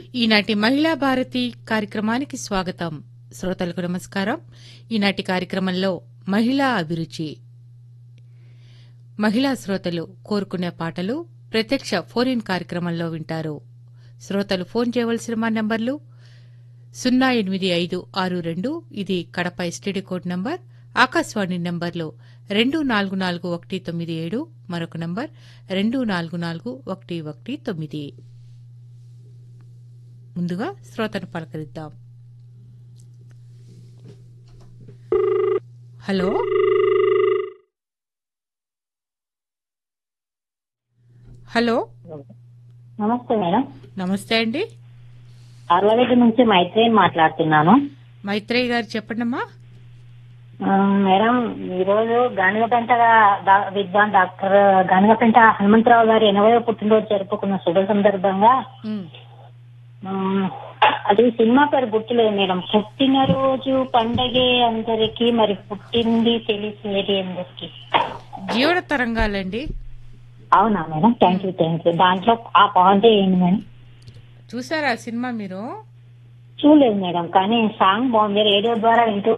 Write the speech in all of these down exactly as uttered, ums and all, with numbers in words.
ఈనాటి మహిళా భారతి కార్యక్రమానికి స్వాగతం. శ్రోతలకు నమస్కారం. ఈనాటి కార్యక్రమంలో మహిళా అభిరుచి, మహిళా శ్రోతలు కోరుకునే పాటలు ప్రత్యక్ష ఫోన్ ఇన్ కార్యక్రమంలో వింటారు. శ్రోతలు ఫోన్ చేయవలసిన మా నంబర్లు సున్నా ఎనిమిది ఐదు ఆరు రెండు, ఇది Kadapa STD code number. Akashvani నంబర్లు రెండు నాలుగు నాలుగు ఒకటి తొమ్మిది ఏడు, మరొక నంబర్ రెండు నాలుగు నాలుగు ఒకటి ఒకటి తొమ్మిది. ముందుగా శ్రోతను పలకరిద్దాం. హలో హలో నమస్తే మేడం. నమస్తే అండి. అర్లగడ్డ నుంచి మైత్రేయి మాట్లాడుతున్నాను. మైత్రేయి గారు చెప్పండమ్మా. ఆ, మేడం ఈరోజు గానిగపెంట డా- విద్వాన్ డాక్టర్ గానిగపెంట హనుమంతరావు గారి ఎనభైవ పుట్టినరోజు జరుపుకున్న శుభ సందర్భంగా ఉమ్, ఆ, అది సినిమా పేరు గుర్తులేదు మేడం. పుట్టినరోజు పండగే అందరికి, మరి పుట్టింది తెలిసేది అందరికి. జీవన తరంగాలండి. అవునా madam? Thank you thank you. దాంట్లో ఆ పాయింట్ ఏంటి మేడం? చూసారా సినిమా మీరు? చూడలేదు మేడం, కానీ సాంగ్ బాగుంది. రేడియో ద్వారా వింటూ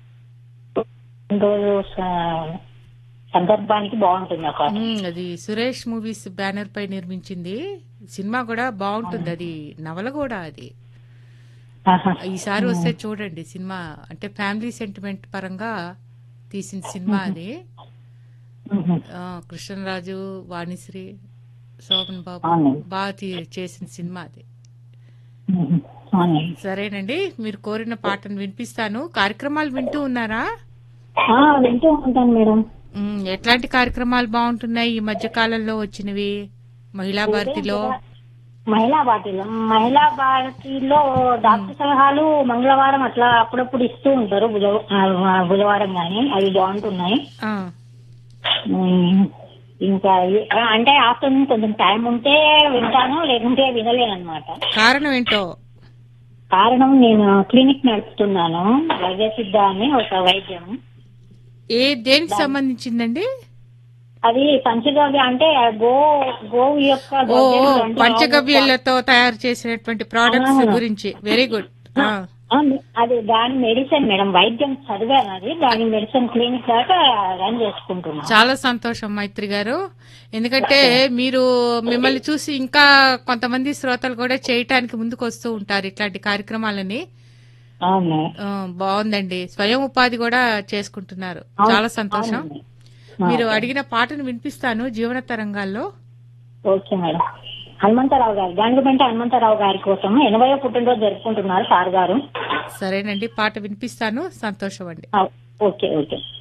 రోజు స- సందర్భానికి బాగుంటుంది ఆ పాట. ఉమ్, అది సురేష్ మూవీస్ బ్యానర్ పై నిర్మించింది. సినిమా కూడా బాగుంటుంది. అది నవల కూడా. అది ఆహా. ఈసారి వస్తే చూడండి. సినిమా అంటే ఫ్యామిలీ సెంటిమెంట్ పరంగా తీసిన సినిమా అది. మ్మ్. ఆ, కృష్ణరాజు, వాణిశ్రీ, శోభన్ బాబు అవును. బాగా తీ- చేసిన సినిమా అది. మ్మ్. అవును. సరేనండి, మీరు కోరిన పాటను వినిపిస్తాను. కార్యక్రమాలు వింటూ ఉన్నారా? ఆ, వింటూ ఉంటాను మేడం. ఉమ్, ఎట్లాంటి కార్యక్రమాలు బాగుంటున్నాయి ఈ మధ్య కాలంలో వచ్చినవి మహిళా భారతిలో? మహిళా భారతిలో మహిళా భారతిలో డాక్టర్ సలహాలు మంగళవారం అట్లా అప్పుడప్పుడు ఇస్తూ ఉంటారు. బుధ- ఆ, బుధవారం గానీ అవి బాగుంటున్నాయి. ఆ, మ్మ్. ఇంకా ఈ- ఆ, అంటే ఆఫ్టర్నూన్ కొంచెం టైం ఉంటే వింటాను, లేకుంటే వినలేను అనమాట. కారణం ఏంటో? కారణం నేను క్లినిక్ నడుపుతున్నాను. వైద్య సిద్ధ అని ఒక వైద్యం. ఏ దేనికి సంబంధించిందండి? అది పంచగవ్య అంటే గో గోవు యొక్క ఓ గవ్యలు అంటే పంచగవ్యాలతో తయారు చేసినటువంటి ప్రోడక్ట్స్ ఆ. గురించి. Very good. ఆ, అది దాని మెడిసిన్ మేడం. వైద్యం చదివాను, అది దాని మెడిసిన్ క్లినిక్ దాకా రన్ చేసుకుంటున్నాను. చాలా సంతోషం మైత్రి గారు. ఎందుకంటే మీరు మిమ్మల్ని చూసి ఇంకా కొంతమంది శ్రోతలు కూడా చేయటానికి ముందుకు వస్తూ ఉంటారు ఇట్లాంటి కార్యక్రమాలని. అవును. ఆ, బాగుందండి. స్వయం ఉపాధి కూడా చేసుకుంటున్నారు. అవును. చాలా సంతోషం. అవునండి. మీరు ఓకే. అడిగిన పాటను వినిపిస్తాను జీవన తరంగాల్లో. Okay madam. హనుమంతరావు గారు, గాంధీపెంట హనుమంతరావు గారి కోసం ఎనభై పుట్టినరోజు జరుపుకుంటున్నారు సార్ గారు. సరేనండి, పాట వినిపిస్తాను. సంతోషం అండి. ఆ, ఓకే ఓకే.